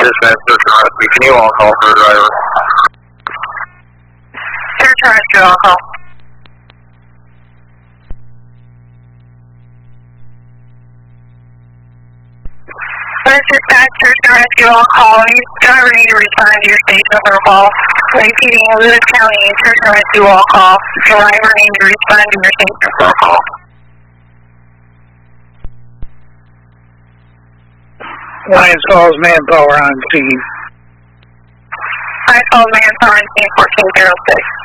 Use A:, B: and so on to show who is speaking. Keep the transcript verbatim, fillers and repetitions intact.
A: dispatch, search and rescue. Can you all call for a driver?
B: Search and rescue on call. This is dispatch, search and rescue on call. You driver need to respond to your station for a call. Repeating, Lewis County, search and rescue on call. Driver need to respond to your station for a call.
C: Lions calls manpower on scene.
B: I called manpower on scene fourteen oh six.